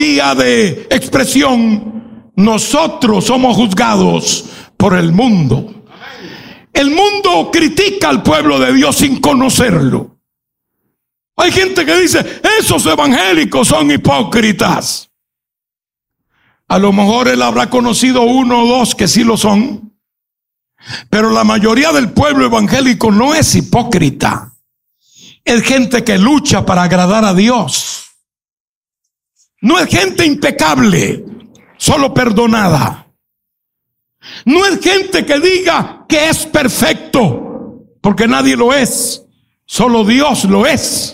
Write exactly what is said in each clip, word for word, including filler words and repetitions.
día de expresión, nosotros somos juzgados por el mundo. El mundo critica al pueblo de Dios sin conocerlo. Hay gente que dice, esos evangélicos son hipócritas. A lo mejor él habrá conocido uno o dos que sí lo son, pero la mayoría del pueblo evangélico no es hipócrita. Es gente que lucha para agradar a Dios. No es gente impecable, solo perdonada. No es gente que diga que es perfecto, porque nadie lo es, solo Dios lo es.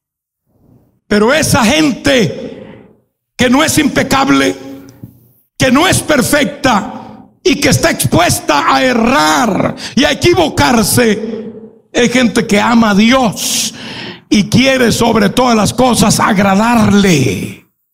Pero esa gente que no es impecable, que no es perfecta y que está expuesta a errar y a equivocarse, es gente que ama a Dios y quiere sobre todas las cosas agradarle.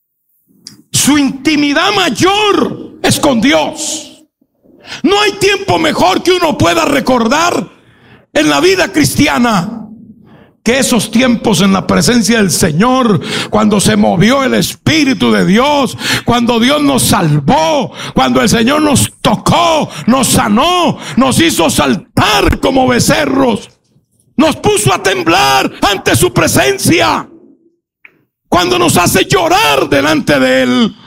Su intimidad mayor es con Dios. No hay tiempo mejor que uno pueda recordar en la vida cristiana que esos tiempos en la presencia del Señor, cuando se movió el Espíritu de Dios, cuando Dios nos salvó, cuando el Señor nos tocó, nos sanó, nos hizo saltar como becerros, nos puso a temblar ante su presencia, cuando nos hace llorar delante de Él.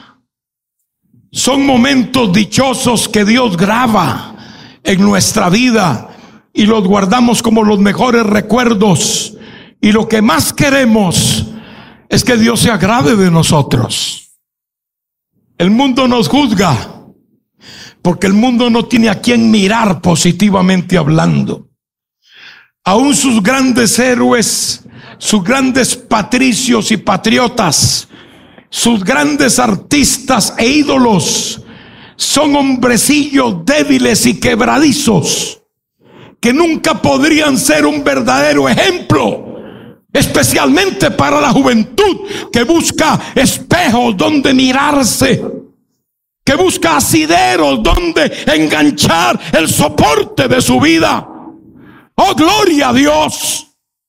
Son momentos dichosos que Dios graba en nuestra vida y los guardamos como los mejores recuerdos. Y lo que más queremos es que Dios se agrade de nosotros. El mundo nos juzga porque el mundo no tiene a quien mirar positivamente hablando. Aún sus grandes héroes, sus grandes patricios y patriotas, sus grandes artistas e ídolos son hombrecillos débiles y quebradizos que nunca podrían ser un verdadero ejemplo, especialmente para la juventud que busca espejos donde mirarse, que busca asideros donde enganchar el soporte de su vida. ¡Oh, gloria a Dios!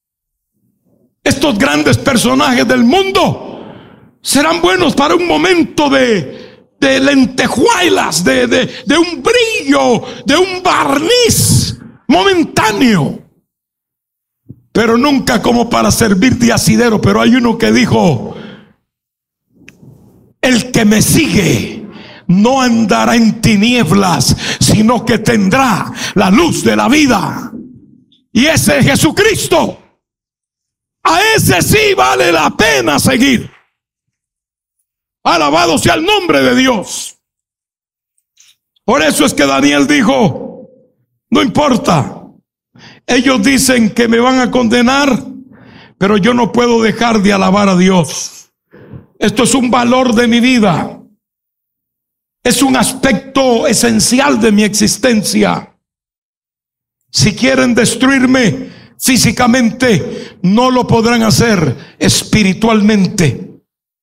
Estos grandes personajes del mundo serán buenos para un momento de, de lentejuelas, de, de, de un brillo, de un barniz momentáneo, pero nunca como para servir de asidero. Pero hay uno que dijo: el que me sigue no andará en tinieblas, sino que tendrá la luz de la vida. Y ese es Jesucristo. A ese sí vale la pena seguir. Alabado sea el nombre de Dios. Por eso es que Daniel dijo: no importa, ellos dicen que me van a condenar, pero yo no puedo dejar de alabar a Dios. Esto es un valor de mi vida, es un aspecto esencial de mi existencia. Si quieren destruirme físicamente, no lo podrán hacer espiritualmente.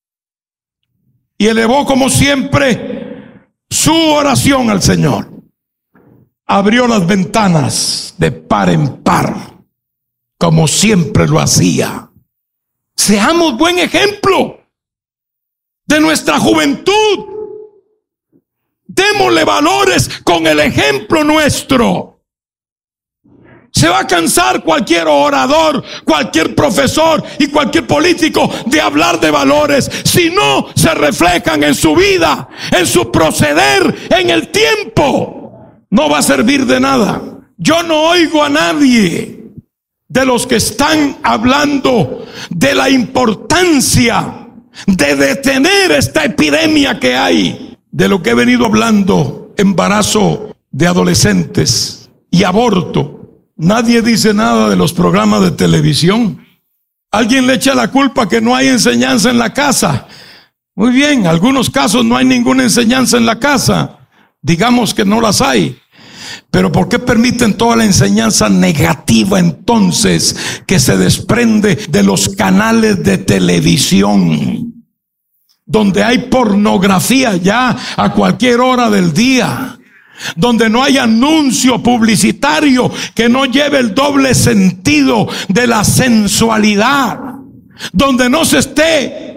Y elevó como siempre su oración al Señor. Abrió las ventanas de par en par, como siempre lo hacía. Seamos buen ejemplo de nuestra juventud. Démosle valores con el ejemplo nuestro. Se va a cansar cualquier orador, cualquier profesor y cualquier político de hablar de valores si no se reflejan en su vida, en su proceder, en el tiempo. No va a servir de nada. Yo no oigo a nadie de los que están hablando de la importancia de detener esta epidemia que hay, de lo que he venido hablando: embarazo de adolescentes y aborto. Nadie dice nada de los programas de televisión. Alguien le echa la culpa que no hay enseñanza en la casa. Muy bien, en algunos casos no hay ninguna enseñanza en la casa. Digamos que no las hay. Pero ¿por qué permiten toda la enseñanza negativa entonces que se desprende de los canales de televisión, donde hay pornografía ya a cualquier hora del día? Donde no hay anuncio publicitario que no lleve el doble sentido de la sensualidad, donde no se esté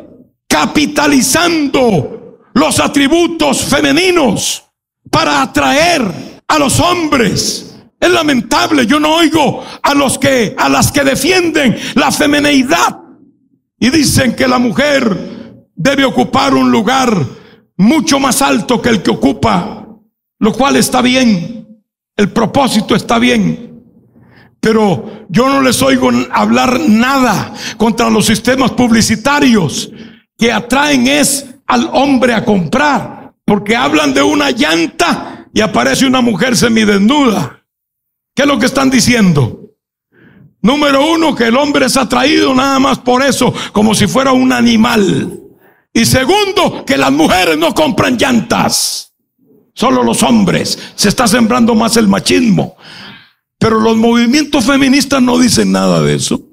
capitalizando los atributos femeninos para atraer a los hombres. Es lamentable, yo no oigo a los que, a las que defienden la femineidad y dicen que la mujer debe ocupar un lugar mucho más alto que el que ocupa, lo cual está bien, el propósito está bien, pero yo no les oigo hablar nada contra los sistemas publicitarios que atraen es al hombre a comprar, porque hablan de una llanta y aparece una mujer semidesnuda. ¿Qué es lo que están diciendo? Número uno, que el hombre es atraído nada más por eso, como si fuera un animal. Y segundo, que las mujeres no compran llantas, solo los hombres. Se está sembrando más el machismo. Pero los movimientos feministas no dicen nada de eso.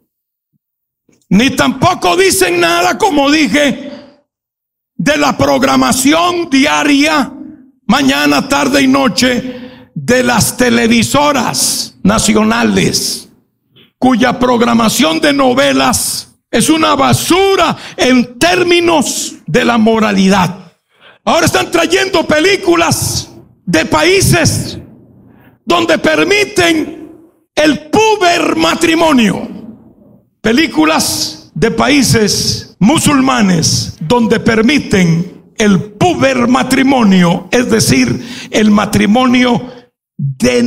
Ni tampoco dicen nada, como dije, de la programación diaria, mañana, tarde y noche, de las televisoras nacionales, cuya programación de novelas es una basura en términos de la moralidad. Ahora están trayendo películas de países donde permiten el puber matrimonio. Películas de países musulmanes donde permiten el puber matrimonio, es decir, el matrimonio de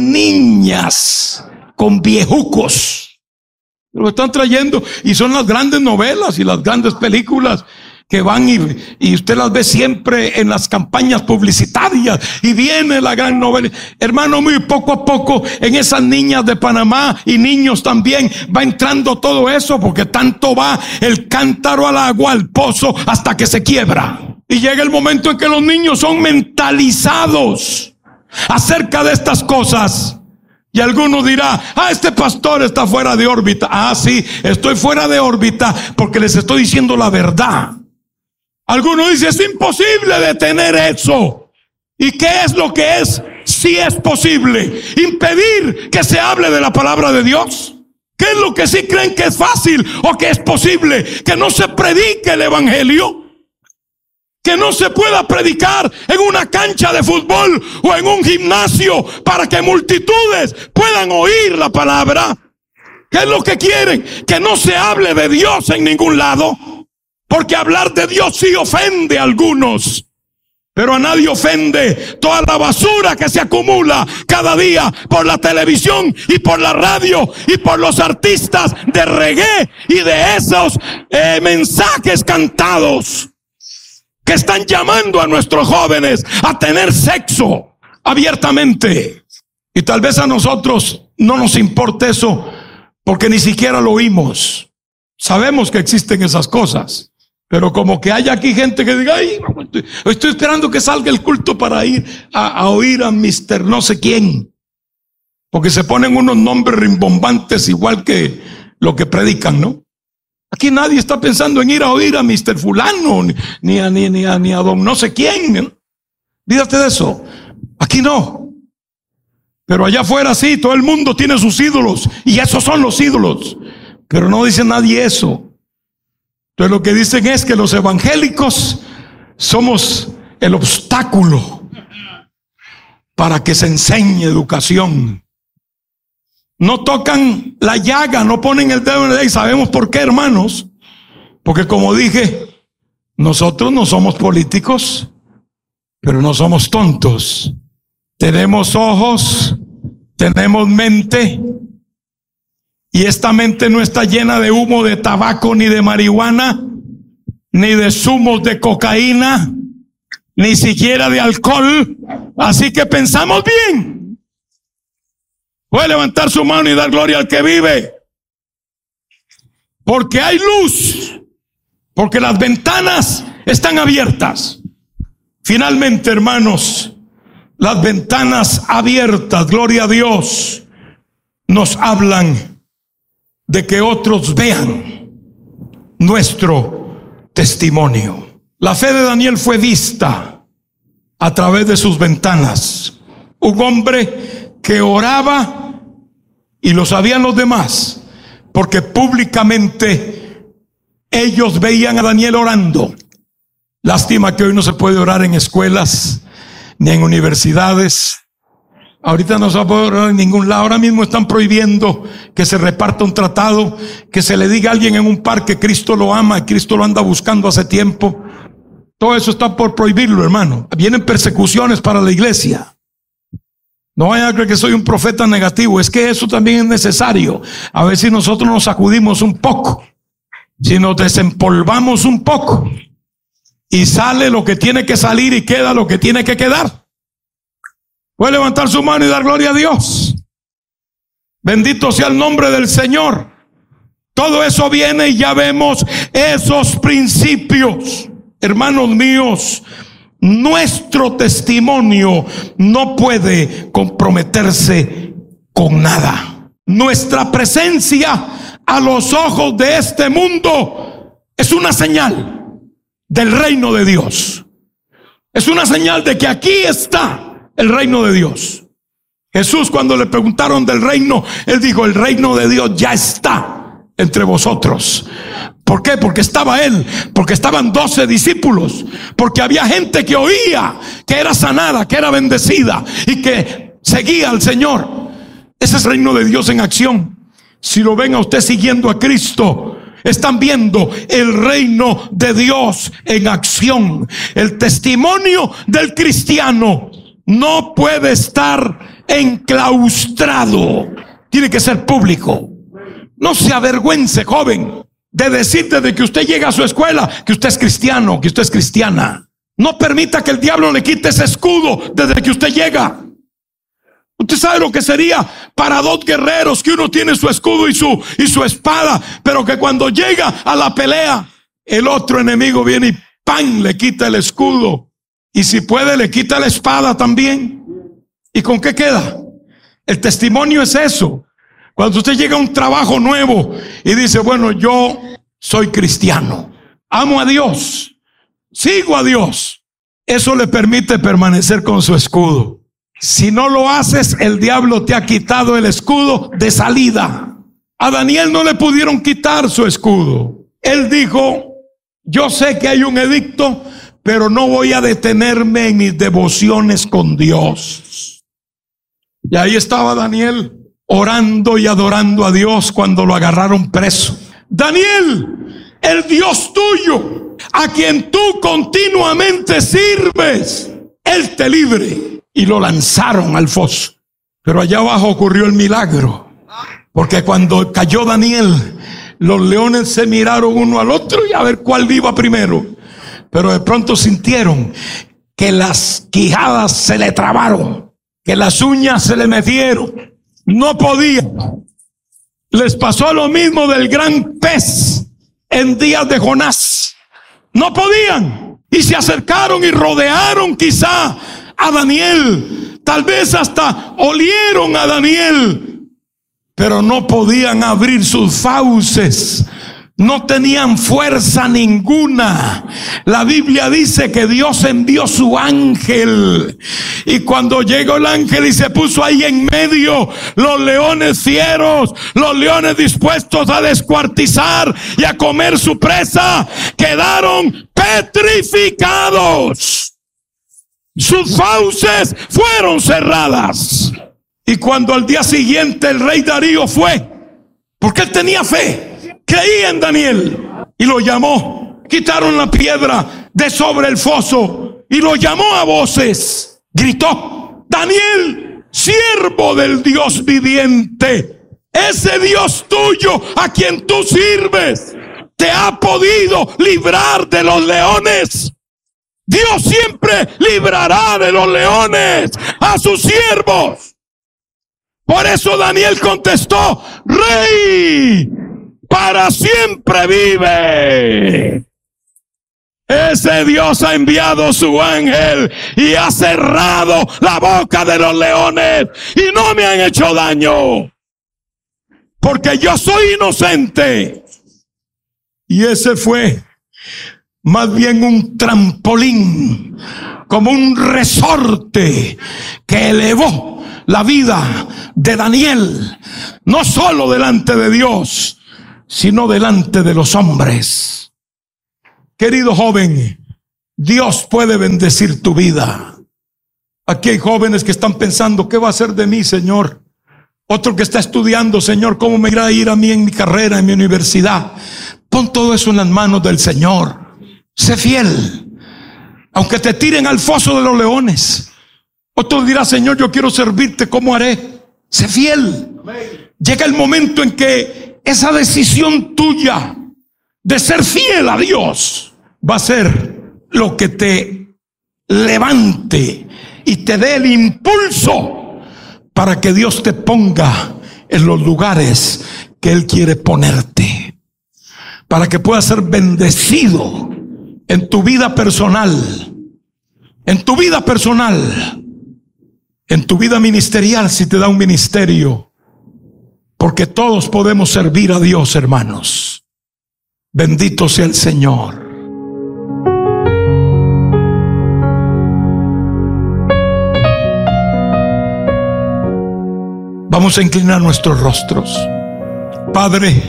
niñas con viejucos. Lo están trayendo y son las grandes novelas y las grandes películas que van y, y usted las ve siempre en las campañas publicitarias y viene la gran novela. Hermano, muy poco a poco en esas niñas de Panamá y niños también va entrando todo eso, porque tanto va el cántaro al agua, al pozo, hasta que se quiebra. Y llega el momento en que los niños son mentalizados acerca de estas cosas. Y alguno dirá: ah, este pastor está fuera de órbita. Ah, sí, estoy fuera de órbita porque les estoy diciendo la verdad. Alguno dice: es imposible detener eso. ¿Y qué es lo que es? Sí es posible. Impedir que se hable de la palabra de Dios. ¿Qué es lo que sí creen que es fácil o que es posible? Que no se predique el evangelio. Que no se pueda predicar en una cancha de fútbol o en un gimnasio para que multitudes puedan oír la palabra. ¿Qué es lo que quieren? Que no se hable de Dios en ningún lado, porque hablar de Dios sí ofende a algunos, pero a nadie ofende toda la basura que se acumula cada día por la televisión y por la radio y por los artistas de reggae y de esos eh, mensajes cantados que están llamando a nuestros jóvenes a tener sexo abiertamente. Y tal vez a nosotros no nos importa eso, porque ni siquiera lo oímos. Sabemos que existen esas cosas, pero como que hay aquí gente que diga: ay, estoy, estoy esperando que salga el culto para ir a, a oír a mister no sé quién, porque se ponen unos nombres rimbombantes igual que lo que predican, ¿no? Aquí nadie está pensando en ir a oír a mister Fulano, ni a, ni, ni a, ni a don no sé quién, ¿no? Dígate de eso. Aquí no. Pero allá afuera sí, todo el mundo tiene sus ídolos, y esos son los ídolos. Pero no dice nadie eso. Entonces lo que dicen es que los evangélicos somos el obstáculo para que se enseñe educación. No tocan la llaga, no ponen el dedo en el dedo. Y sabemos por qué, hermanos. Porque como dije, nosotros no somos políticos, pero no somos tontos. Tenemos ojos, tenemos mente, y esta mente no está llena de humo de tabaco, ni de marihuana, ni de zumos de cocaína, ni siquiera de alcohol. Así que pensamos bien. Puede levantar su mano y dar gloria al que vive. Porque hay luz. Porque las ventanas están abiertas. Finalmente, hermanos, las ventanas abiertas, gloria a Dios, nos hablan de que otros vean nuestro testimonio. La fe de Daniel fue vista a través de sus ventanas. Un hombre que oraba, y lo sabían los demás, porque públicamente ellos veían a Daniel orando. Lástima que hoy no se puede orar en escuelas ni en universidades. Ahorita no se puede orar en ningún lado. Ahora mismo están prohibiendo que se reparta un tratado, que se le diga a alguien en un parque Cristo lo ama y Cristo lo anda buscando hace tiempo. Todo eso está por prohibirlo, hermano. Vienen persecuciones para la iglesia. No vayan a creer que soy un profeta negativo. Es que eso también es necesario. A ver si nosotros nos sacudimos un poco, si nos desempolvamos un poco, y sale lo que tiene que salir y queda lo que tiene que quedar. Puede levantar su mano y dar gloria a Dios. Bendito sea el nombre del Señor. Todo eso viene y ya vemos esos principios. Hermanos míos, nuestro testimonio no puede comprometerse con nada. Nuestra presencia a los ojos de este mundo es una señal del reino de Dios. Es una señal de que aquí está el reino de Dios. Jesús, cuando le preguntaron del reino, él dijo: el reino de Dios ya está entre vosotros. ¿Por qué? Porque estaba él, porque estaban doce discípulos, porque había gente que oía que era sanada, que era bendecida y que seguía al Señor. Ese es el reino de Dios en acción. Si lo ven a usted siguiendo a Cristo, están viendo el reino de Dios en acción. El testimonio del cristiano no puede estar enclaustrado, tiene que ser público. No se avergüence, joven, de decir desde que usted llega a su escuela que usted es cristiano, que usted es cristiana. No permita que el diablo le quite ese escudo desde que usted llega. Usted sabe lo que sería para dos guerreros que uno tiene su escudo y su, y su espada, pero que cuando llega a la pelea, el otro enemigo viene y ¡pam!, le quita el escudo. Y si puede, le quita la espada también. ¿Y con qué queda? El testimonio es eso. Cuando usted llega a un trabajo nuevo y dice: bueno, yo soy cristiano, amo a Dios, sigo a Dios, eso le permite permanecer con su escudo. Si no lo haces, el diablo te ha quitado el escudo de salida. A Daniel no le pudieron quitar su escudo. Él dijo: yo sé que hay un edicto, pero no voy a detenerme en mis devociones con Dios. Y ahí estaba Daniel orando y adorando a Dios cuando lo agarraron preso. Daniel, el Dios tuyo, a quien tú continuamente sirves, Él te libre. Y lo lanzaron al foso. Pero allá abajo ocurrió el milagro, porque cuando cayó Daniel, los leones se miraron uno al otro y a ver cuál iba primero. Pero de pronto sintieron que las quijadas se le trabaron, que las uñas se le metieron. No podía. Les pasó lo mismo del gran pez en días de Jonás. No podían. Y se acercaron y rodearon quizá a Daniel. Tal vez hasta olieron a Daniel, pero no podían abrir sus fauces. No tenían fuerza ninguna. La Biblia dice que Dios envió su ángel, y cuando llegó el ángel y se puso ahí en medio, los leones fieros, los leones dispuestos a descuartizar y a comer su presa, quedaron petrificados. Sus fauces fueron cerradas. Y cuando al día siguiente el rey Darío fue, porque él tenía fe, creía en Daniel, y lo llamó, quitaron la piedra de sobre el foso y lo llamó a voces. Gritó: Daniel, siervo del Dios viviente, ese Dios tuyo a quien tú sirves, te ha podido librar de los leones. Dios siempre librará de los leones a sus siervos. Por eso Daniel contestó: Rey, para siempre vive. Ese Dios ha enviado su ángel y ha cerrado la boca de los leones y no me han hecho daño, porque yo soy inocente. Y ese fue más bien un trampolín, como un resorte que elevó la vida de Daniel, no solo delante de Dios, sino delante de los hombres. Querido joven, Dios puede bendecir tu vida. Aquí hay jóvenes que están pensando, ¿qué va a hacer de mí, Señor? Otro que está estudiando, Señor, ¿cómo me irá a ir a mí en mi carrera, en mi universidad? Pon todo eso en las manos del Señor. Sé fiel. Aunque te tiren al foso de los leones. Otro dirá, Señor, yo quiero servirte, ¿cómo haré? Sé fiel. Llega el momento en que esa decisión tuya de ser fiel a Dios va a ser lo que te levante y te dé el impulso para que Dios te ponga en los lugares que Él quiere ponerte, para que puedas ser bendecido en tu vida personal, en tu vida personal, en tu vida ministerial, si te da un ministerio, porque todos podemos servir a Dios, hermanos. Bendito sea el Señor. Vamos a inclinar nuestros rostros. Padre,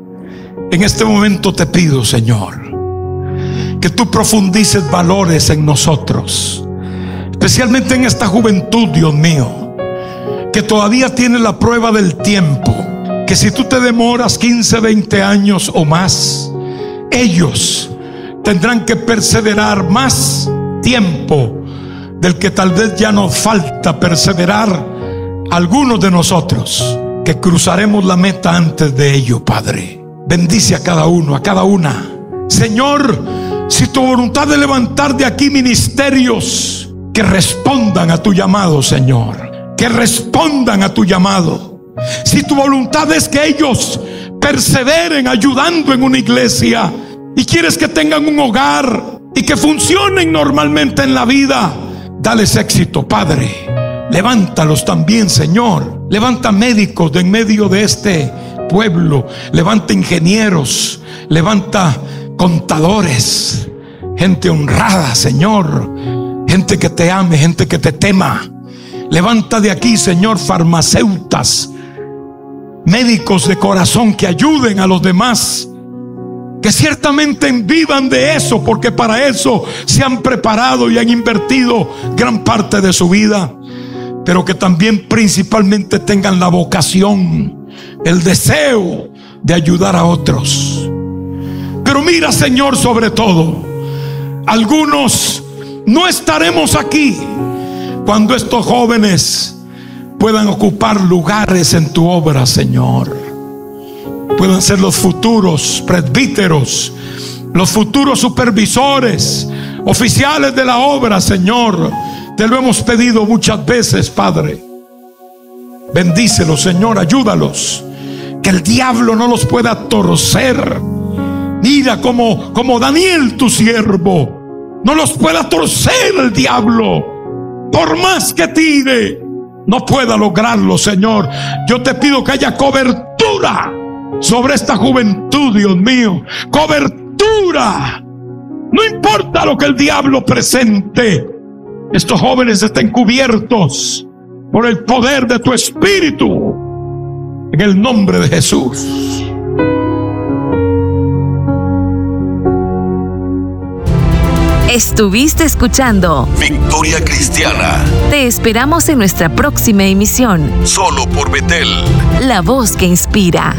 en este momento te pido, Señor, que tú profundices valores en nosotros, especialmente en esta juventud, Dios mío, que todavía tiene la prueba del tiempo, que si tú te demoras quince, veinte años o más, ellos tendrán que perseverar más tiempo del que tal vez ya nos falta perseverar algunos de nosotros, que cruzaremos la meta antes de ello. Padre, bendice a cada uno, a cada una. Señor, si tu voluntad de levantar de aquí ministerios que respondan a tu llamado, Señor, que respondan a tu llamado. Si tu voluntad es que ellos perseveren ayudando en una iglesia y quieres que tengan un hogar y que funcionen normalmente en la vida, dales éxito, Padre. Levántalos también, Señor. Levanta médicos de en medio de este pueblo. Levanta ingenieros. Levanta contadores. Gente honrada, Señor. Gente que te ame, gente que te tema. Levanta de aquí, Señor, farmacéutas, médicos de corazón que ayuden a los demás, que ciertamente vivan de eso, porque para eso se han preparado y han invertido gran parte de su vida. Pero que también principalmente tengan la vocación, el deseo de ayudar a otros. Pero mira, Señor, sobre todo, algunos no estaremos aquí cuando estos jóvenes puedan ocupar lugares en tu obra, Señor. Puedan ser los futuros presbíteros, los futuros supervisores, oficiales de la obra, Señor. Te lo hemos pedido muchas veces, Padre. Bendícelos, Señor, ayúdalos, que el diablo no los pueda torcer. Mira como, como Daniel, tu siervo, no los pueda torcer el diablo. Por más que tire, no pueda lograrlo, Señor. Yo te pido que haya cobertura sobre esta juventud, Dios mío. Cobertura. No importa lo que el diablo presente, estos jóvenes estén cubiertos por el poder de tu Espíritu, en el nombre de Jesús. Estuviste escuchando Victoria Cristiana. Te esperamos en nuestra próxima emisión. Solo por Betel, la voz que inspira.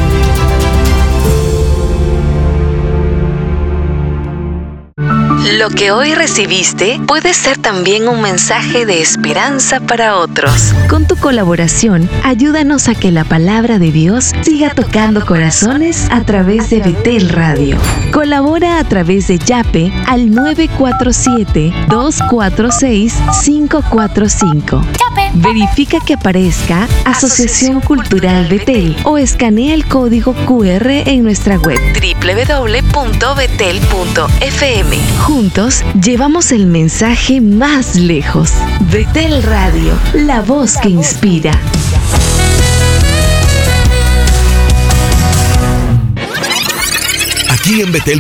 Lo que hoy recibiste puede ser también un mensaje de esperanza para otros. Con tu colaboración, ayúdanos a que la palabra de Dios siga tocando corazones a través de Betel Radio. Colabora a través de Yape al nueve cuatro siete, dos cuatro seis, cinco cuatro cinco. Verifica que aparezca Asociación Cultural Betel o escanea el código cu erre en nuestra web doble u doble u doble u punto betel punto efe eme. Juntos llevamos el mensaje más lejos. Betel Radio, la voz que inspira. Aquí en Betel